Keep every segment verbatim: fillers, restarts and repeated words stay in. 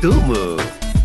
untukmu.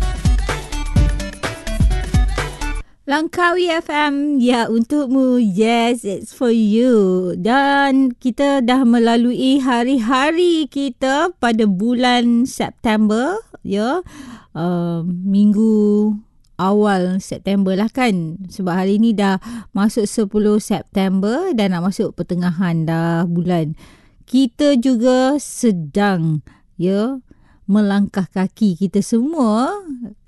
Langkawi F M, ya untukmu. Yes, it's for you. Dan kita dah melalui hari-hari kita pada bulan September, ya. Uh, minggu awal September lah kan. Sebab hari ni dah masuk sepuluh September dan nak masuk pertengahan dah bulan. Kita juga sedang, ya, melangkah kaki kita semua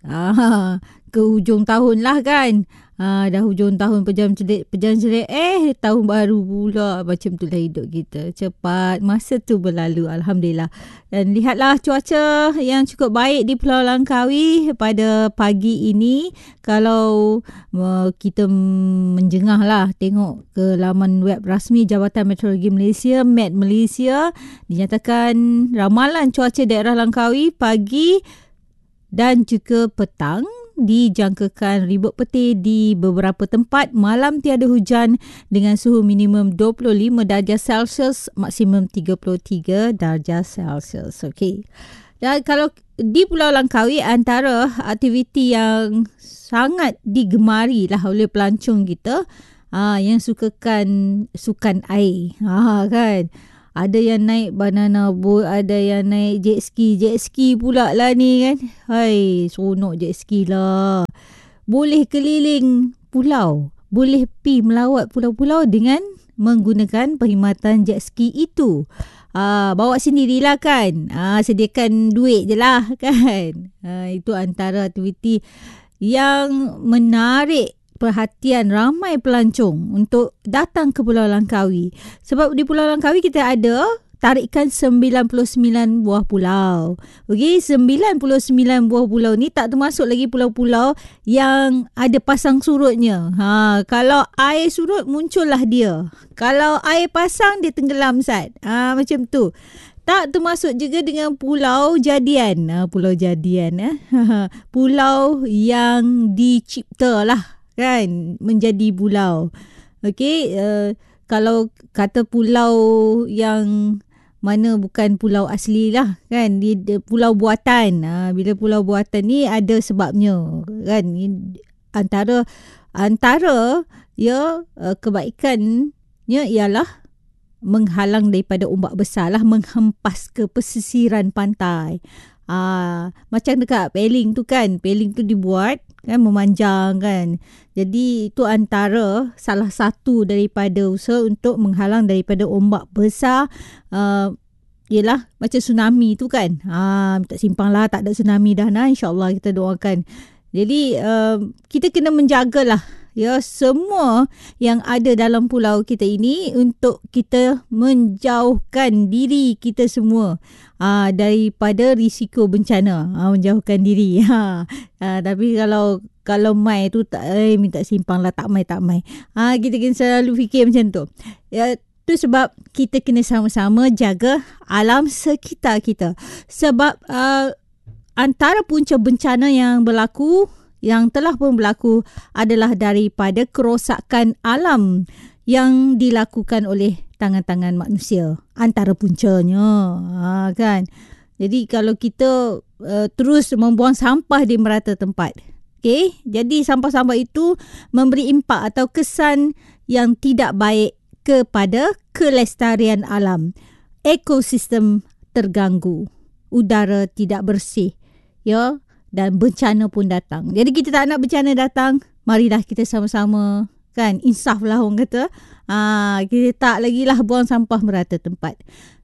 ah, ke hujung tahun lah kan. Ah, dah hujung tahun pejam celik, pejam celik. Eh, tahun baru pula. Macam tu lah hidup kita. Cepat. Masa tu berlalu. Alhamdulillah. Dan lihatlah cuaca yang cukup baik di Pulau Langkawi pada pagi ini. Kalau uh, kita menjengah lah tengok ke laman web rasmi Jabatan Meteorologi Malaysia, M E T Malaysia, dinyatakan ramalan cuaca daerah Langkawi pagi dan juga petang dijangkakan ribut petir di beberapa tempat, malam tiada hujan dengan suhu minimum dua puluh lima darjah Celsius, maksimum tiga puluh tiga darjah Celsius. Okey. Dan kalau di Pulau Langkawi, antara aktiviti yang sangat digemari lah oleh pelancong kita aa, yang sukakan sukan air. Ha kan. Ada yang naik banana boat, ada yang naik jet ski. Jet ski pula lah ni kan. Hai, seronok jet ski lah. Boleh keliling pulau. Boleh pi melawat pulau-pulau dengan menggunakan perkhidmatan jet ski itu. Ah, bawa sendirilah kan. Ah, sediakan duit je lah kan. Ah, itu antara aktiviti yang menarik perhatian ramai pelancong untuk datang ke Pulau Langkawi. Sebab di Pulau Langkawi kita ada tarikan sembilan puluh sembilan buah pulau. Okey, sembilan puluh sembilan buah pulau ni tak termasuk lagi pulau-pulau yang ada pasang surutnya. Ha, kalau air surut muncullah dia. Kalau air pasang dia tenggelam Sat. Ha, macam tu. Tak termasuk juga dengan Pulau Jadian. Ha, Pulau Jadian eh. Pulau yang dicipta lah kan menjadi pulau. Okey, uh, kalau kata pulau yang mana bukan pulau asli lah kan, dia, dia pulau buatan. Uh, bila pulau buatan ni ada sebabnya kan. Antara antara ya uh, kebaikannya ialah menghalang daripada ombak besar lah, menghempas ke pesisiran pantai. Ah, macam dekat Peling tu kan, Peling tu dibuat kan memanjang kan. Jadi itu antara salah satu daripada usaha untuk menghalang daripada ombak besar. Uh, Yelah macam tsunami tu kan. Ah, minta simpang lah, tak ada tsunami dah nah, insyaAllah kita doakan. Jadi uh, kita kena menjagalah ya semua yang ada dalam pulau kita ini untuk kita menjauhkan diri kita semua aa, daripada risiko bencana, aa, menjauhkan diri. Ha. Aa, tapi kalau kalau mai tu tak eh, minta simpang lah, tak mai tak mai. Ha, kita kena selalu fikir macam tu. Ya, tu sebab kita kena sama-sama jaga alam sekitar kita. Sebab aa, antara punca bencana yang berlaku, yang telah pun berlaku adalah daripada kerosakan alam yang dilakukan oleh tangan-tangan manusia. Antara puncanya. Ha, kan? Jadi kalau kita uh, terus membuang sampah di merata tempat. Okay? Jadi sampah-sampah itu memberi impak atau kesan yang tidak baik kepada kelestarian alam. Ekosistem terganggu. Udara tidak bersih. Ya. Dan bencana pun datang. Jadi kita tak nak bencana datang, marilah kita sama-sama kan, insaf lah orang kata. Aa, kita tak lagi lah buang sampah merata tempat.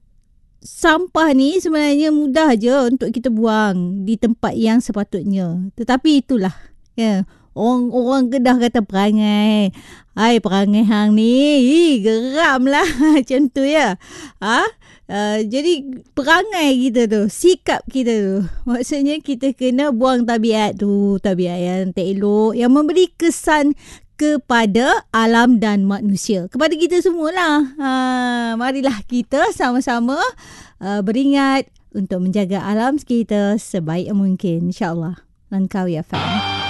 Sampah ni sebenarnya mudah je untuk kita buang di tempat yang sepatutnya. Tetapi itulah ya, orang-orang Kedah kata perangai. Hai, perangai hang ni, ih, geram lah macam tu ya. Ha? Uh, jadi perangai kita tu, sikap kita tu, maksudnya kita kena buang tabiat tu, tabiat yang tak elok, yang memberi kesan kepada alam dan manusia, kepada kita semualah. Uh, marilah kita sama-sama uh, beringat untuk menjaga alam sekitar sebaik mungkin, insyaAllah. Langkawi F M.